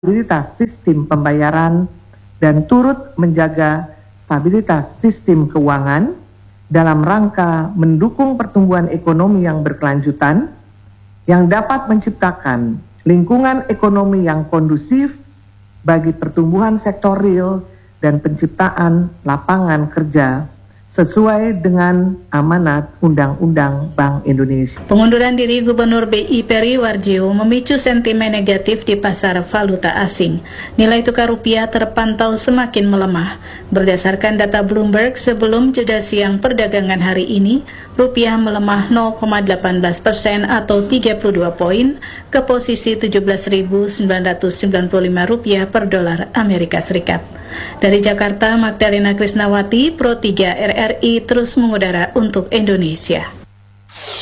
stabilitas sistem pembayaran dan turut menjaga stabilitas sistem keuangan dalam rangka mendukung pertumbuhan ekonomi yang berkelanjutan yang dapat menciptakan lingkungan ekonomi yang kondusif bagi pertumbuhan sektor real dan penciptaan lapangan kerja sesuai dengan amanat Undang-Undang Bank Indonesia. Pengunduran diri Gubernur BI Peri Warjio memicu sentimen negatif di pasar valuta asing. Nilai tukar rupiah terpantau semakin melemah. Berdasarkan data Bloomberg sebelum jeda siang perdagangan hari ini, rupiah melemah 0,18% atau 32 poin ke posisi 17.995 rupiah per dolar Amerika Serikat. Dari Jakarta, Magdalena Krisnawati, Pro 3 RRI terus mengudara untuk Indonesia.